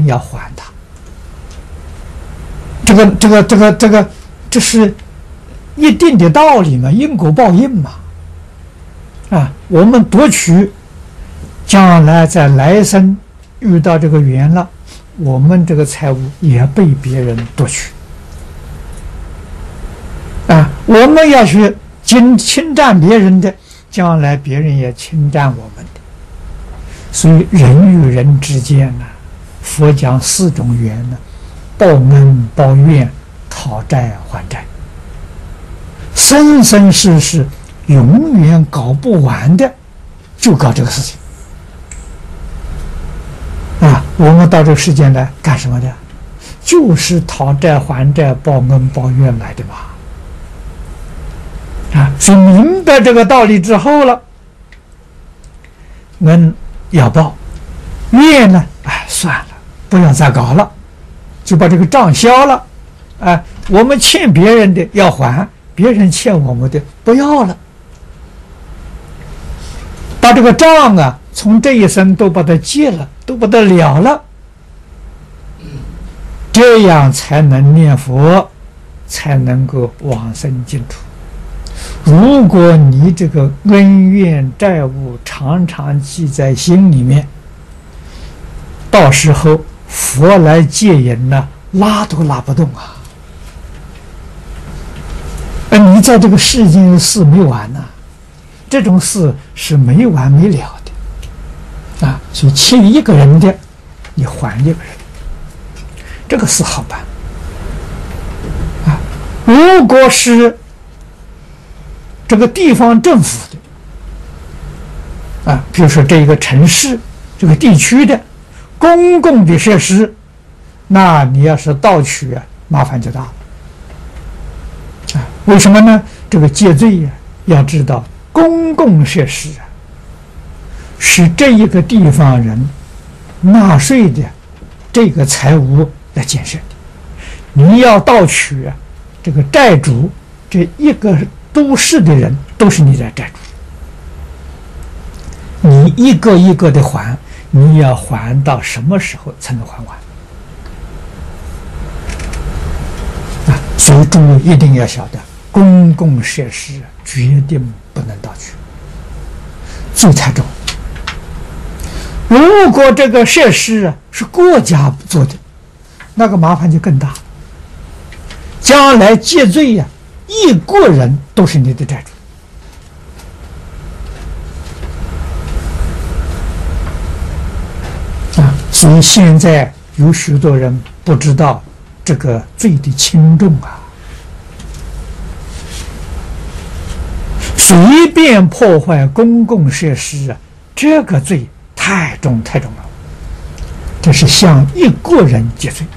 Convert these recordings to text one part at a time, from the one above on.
要还他。这是一定的道理嘛，因果报应嘛。啊，我们夺取，将来在来生遇到这个缘了，我们这个财物也被别人夺取。啊，我们要去侵占别人的，将来别人也侵占我们的。所以人与人之间呢，佛讲4种缘呢：报恩、报怨、讨债还债。生生世世永远搞不完的，就搞这个事情。啊，我们到这个世间来干什么的？就是讨债还债、报恩报怨来的嘛。啊，所以明白这个道理之后了，恩要报，怨呢，哎，算了，不要再搞了，就把这个账消了。哎，我们欠别人的要还，别人欠我们的不要了，把这个账啊，从这一生都把它结了，都把它了了，这样才能念佛，才能够往生净土。如果你这个恩怨债务常常记在心里面，到时候佛来戒引呢，拉都拉不动啊！你在这个世间的事没完呐，这种事是没完没了的啊！所以欠一个人的，你还一个人，这个事好办啊。如果是这个地方政府的啊，比如说这一个城市、这个地区的公共的设施，那你要是盗取啊，麻烦就大了啊。为什么呢？这个戒罪呀，要知道公共设施啊，是这一个地方人纳税的这个财物来建设的。你要盗取啊，这个债主这一个都市的人都是你的债主，你一个一个的还，你要还到什么时候才能还完？啊，所以诸位一定要晓得，公共设施决定不能盗取，罪太重。如果这个设施啊是国家做的，那个麻烦就更大了。将来戒罪呀，一个人都是你的债主啊！所以现在有许多人不知道这个罪的轻重啊，随便破坏公共设施啊，这个罪太重太重了，这是向一个人结罪。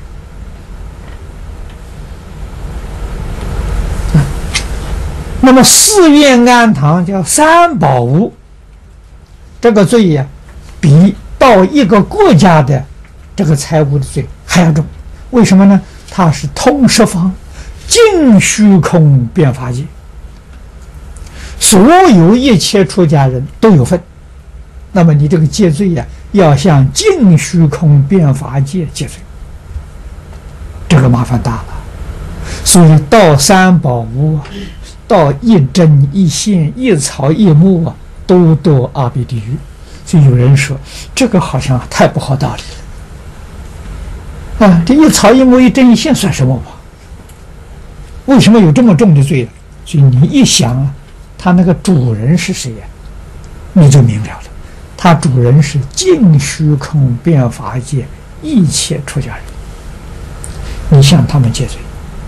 那么寺院庵堂叫三宝屋，这个罪呀，比盗一个国家的这个财物的罪还要重。为什么呢？它是通十方，尽虚空遍法界，所有一切出家人都有份。那么你这个戒罪呀，要向尽虚空遍法界戒罪，这个麻烦大了。所以盗三宝屋啊，到一针一线一草一木啊，都堕阿鼻地狱。所以有人说这个好像太不好道理了啊！这一草一木一针一线算什么吧？为什么有这么重的罪呢？所以你一想啊，他那个主人是谁呀？你就明了了，他主人是尽虚空遍法界一切出家人，你向他们戒罪。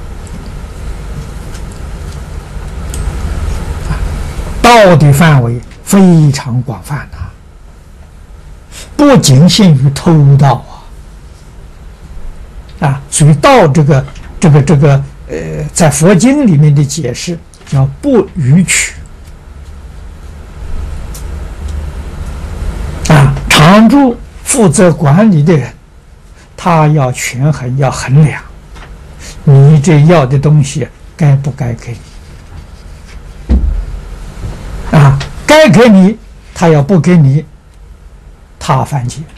道的范围非常广泛呐，不仅限于偷盗啊，所以道在佛经里面的解释叫不逾取啊，常住负责管理的人，他要权衡，要衡量你这要的东西该不该给你。啊，该给你，他要不给你，他犯戒。